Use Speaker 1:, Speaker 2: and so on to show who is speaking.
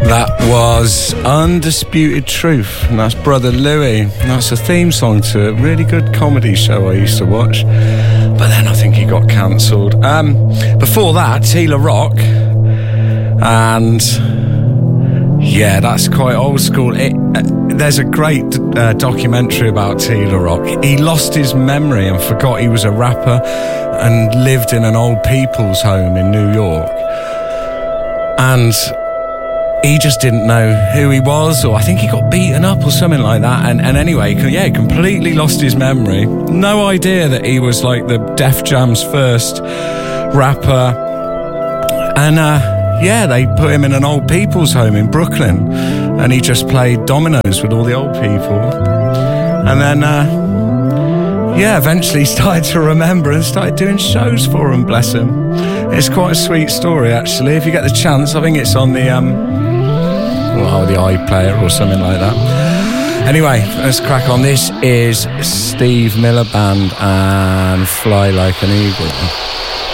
Speaker 1: That was Undisputed Truth, and that's Brother Louie. And that's a theme song to a really good comedy show I used to watch, but then I think he got cancelled. Before that, Tila Rock, and yeah, that's quite old school. There's a great documentary about Tila Rock. He lost his memory and forgot he was a rapper and lived in an old people's home in New York, and he just didn't know who he was, or I think he got beaten up or something like that. And anyway, yeah, completely lost his memory. No idea that he was like the Def Jam's first rapper. And yeah, they put him in an old people's home in Brooklyn, and he just played dominoes with all the old people. And then, yeah, eventually started to remember and started doing shows for them, bless him. It's quite a sweet story, actually. If you get the chance, I think it's on the iPlayer or something like that. Anyway, let's crack on. This is Steve Miller Band and Fly Like an Eagle.